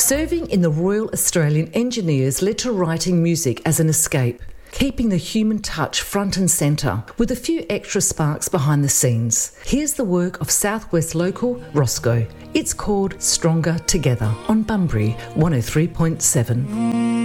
Serving in the Royal Australian Engineers led to writing music as an escape, keeping the human touch front and centre, with a few extra sparks behind the scenes. Here's the work of Southwest local Roscoe. It's called Stronger Together on Bunbury 103.7.